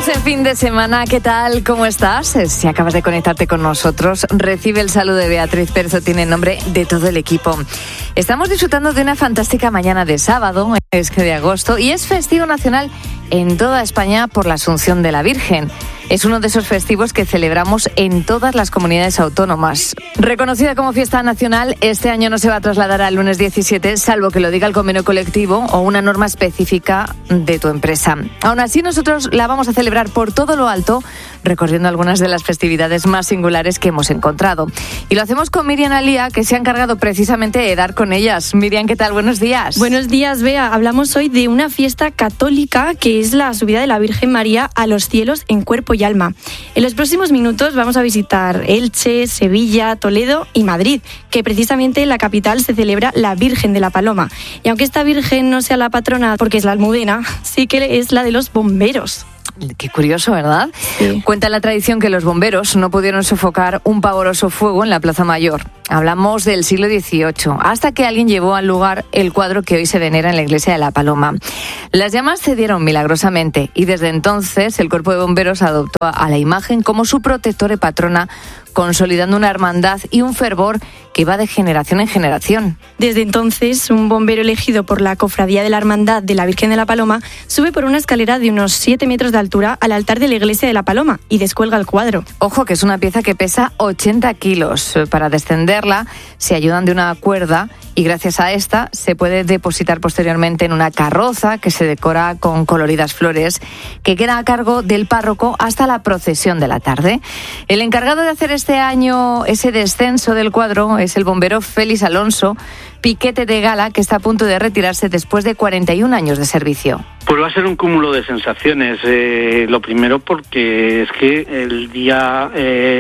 en fin de semana, ¿qué tal? ¿Cómo estás? Si acabas de conectarte con nosotros, recibe el saludo de Beatriz Pérez, tiene en nombre de todo el equipo. Estamos disfrutando de una fantástica mañana de sábado, es que de agosto, y es festivo nacional en toda España por la Asunción de la Virgen. Es uno de esos festivos que celebramos en todas las comunidades autónomas. Reconocida como fiesta nacional, este año no se va a trasladar al lunes 17, salvo que lo diga el convenio colectivo o una norma específica de tu empresa. Aún así, nosotros la vamos a celebrar por todo lo alto, recorriendo algunas de las festividades más singulares que hemos encontrado. Y lo hacemos con Miriam Alía, que se ha encargado precisamente de dar con ellas. Miriam, ¿qué tal? Buenos días. Buenos días, Bea. Hablamos hoy de una fiesta católica que es la subida de la Virgen María a los cielos en cuerpo y alma. En los próximos minutos vamos a visitar Elche, Sevilla, Toledo y Madrid, que precisamente en la capital se celebra la Virgen de la Paloma. Y aunque esta Virgen no sea la patrona, porque es la Almudena, sí que es la de los bomberos. Qué curioso, ¿verdad? Sí. Cuenta la tradición que los bomberos no pudieron sofocar un pavoroso fuego en la Plaza Mayor. Hablamos del siglo XVIII, hasta que alguien llevó al lugar el cuadro que hoy se venera en la iglesia de la Paloma. Las llamas cedieron milagrosamente y desde entonces el cuerpo de bomberos adoptó a la imagen como su protectora y patrona, consolidando una hermandad y un fervor que va de generación en generación. Desde entonces, un bombero elegido por la Cofradía de la Hermandad de la Virgen de la Paloma sube por una escalera de unos 7 metros de altura al altar de la iglesia de la Paloma y descuelga el cuadro. Ojo, que es una pieza que pesa 80 kilos. Para descenderla se ayudan de una cuerda y gracias a esta se puede depositar posteriormente en una carroza que se decora con coloridas flores que queda a cargo del párroco hasta la procesión de la tarde. El encargado de hacer este año ese descenso del cuadro es el bombero Félix Alonso, piquete de gala, que está a punto de retirarse después de 41 años de servicio. Pues va a ser un cúmulo de sensaciones. Lo primero porque es que el día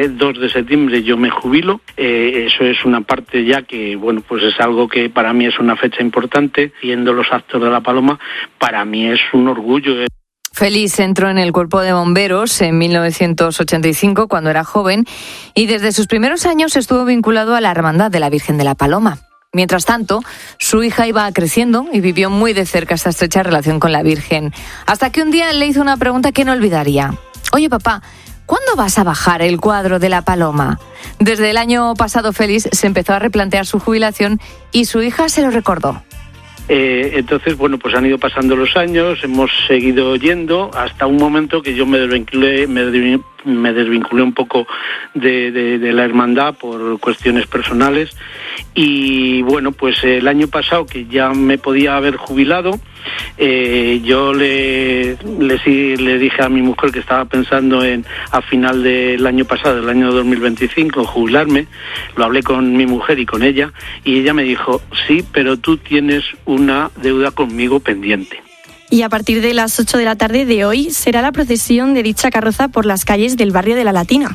2 de septiembre yo me jubilo. Eso es una parte ya que, bueno, pues es algo que para mí es una fecha importante. Viendo los actos de la Paloma, para mí es un orgullo. Félix entró en el cuerpo de bomberos en 1985, cuando era joven, y desde sus primeros años estuvo vinculado a la Hermandad de la Virgen de la Paloma. Mientras tanto, su hija iba creciendo y vivió muy de cerca esta estrecha relación con la Virgen, hasta que un día le hizo una pregunta que no olvidaría. Oye, papá, ¿cuándo vas a bajar el cuadro de la Paloma? Desde el año pasado, Félix se empezó a replantear su jubilación y su hija se lo recordó. Entonces, bueno, pues han ido pasando los años, hemos seguido yendo hasta un momento que yo me desvinculé un poco de la hermandad por cuestiones personales y bueno, pues el año pasado que ya me podía haber jubilado, yo le dije a mi mujer que estaba pensando a final del año pasado, del año 2025, jubilarme. Lo hablé con mi mujer y con ella y ella me dijo, sí, pero tú tienes una deuda conmigo pendiente. Y a partir de las 8 de la tarde de hoy será la procesión de dicha carroza por las calles del barrio de La Latina.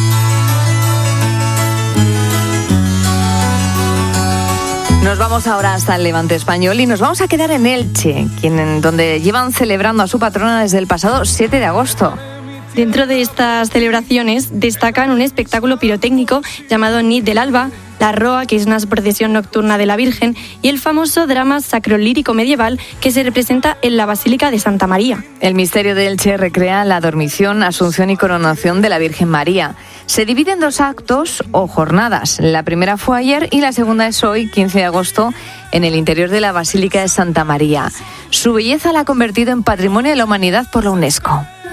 Nos vamos ahora hasta el Levante español y nos vamos a quedar en Elche, donde llevan celebrando a su patrona desde el pasado 7 de agosto. Dentro de estas celebraciones destacan un espectáculo pirotécnico llamado Nit del Alba, la Roa, que es una procesión nocturna de la Virgen, y el famoso drama sacrolírico medieval que se representa en la Basílica de Santa María. El misterio de Elche recrea la dormición, asunción y coronación de la Virgen María. Se divide en 2 actos o jornadas. La primera fue ayer y la segunda es hoy, 15 de agosto, en el interior de la Basílica de Santa María. Su belleza la ha convertido en Patrimonio de la Humanidad por la UNESCO.